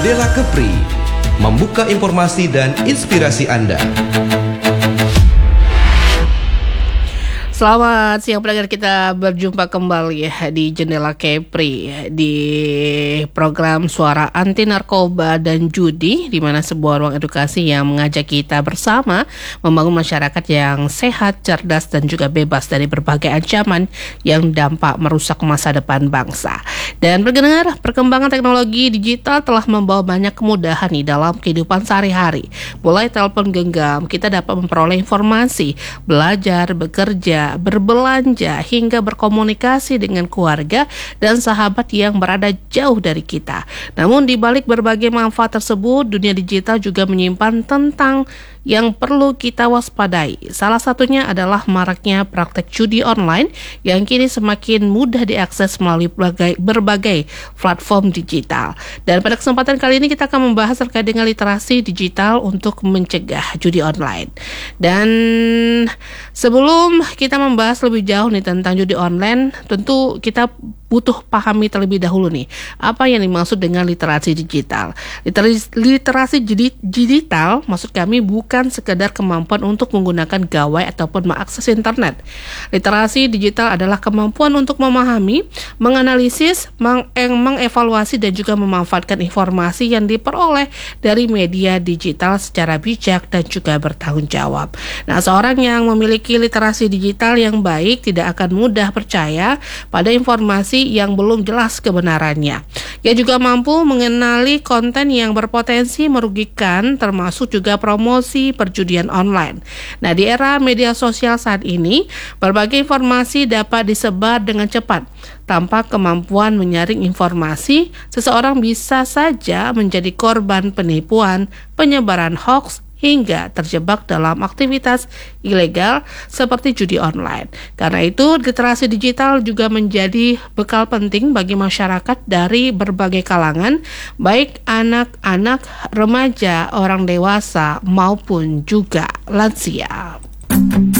Della Kepri membuka informasi dan inspirasi Anda. Selamat siang pendengar, kita berjumpa kembali ya di Jendela Kepri di program Suara Anti Narkoba dan Judi, di mana sebuah ruang edukasi yang mengajak kita bersama membangun masyarakat yang sehat, cerdas dan juga bebas dari berbagai ancaman yang dampak merusak masa depan bangsa. Dan pendengar, perkembangan teknologi digital telah membawa banyak kemudahan di dalam kehidupan sehari-hari. Mulai telepon genggam, kita dapat memperoleh informasi, belajar, bekerja, berbelanja, hingga berkomunikasi dengan keluarga dan sahabat yang berada jauh dari kita. Namun di balik berbagai manfaat tersebut, dunia digital juga menyimpan tentang yang perlu kita waspadai. Salah satunya adalah maraknya praktek judi online yang kini semakin mudah diakses melalui berbagai platform digital. Dan pada kesempatan kali ini kita akan membahas terkait dengan literasi digital untuk mencegah judi online. Dan sebelum kita membahas lebih jauh nih tentang judi online, tentu kita butuh pahami terlebih dahulu nih, apa yang dimaksud dengan literasi digital. Literasi digital maksud kami bukan sekedar kemampuan untuk menggunakan gawai ataupun mengakses internet. Literasi digital adalah kemampuan untuk memahami, menganalisis, mengevaluasi dan juga memanfaatkan informasi yang diperoleh dari media digital secara bijak dan juga bertanggung jawab. Nah, seorang yang memiliki literasi digital yang baik tidak akan mudah percaya pada informasi yang belum jelas kebenarannya. Ia juga mampu mengenali konten yang berpotensi merugikan, termasuk juga promosi perjudian online. Nah, di era media sosial saat ini, berbagai informasi dapat disebar dengan cepat. Tanpa kemampuan menyaring informasi, seseorang bisa saja menjadi korban penipuan, penyebaran hoaks, hingga terjebak dalam aktivitas ilegal seperti judi online. Karena itu, literasi digital juga menjadi bekal penting bagi masyarakat dari berbagai kalangan, baik anak-anak, remaja, orang dewasa, maupun juga lansia.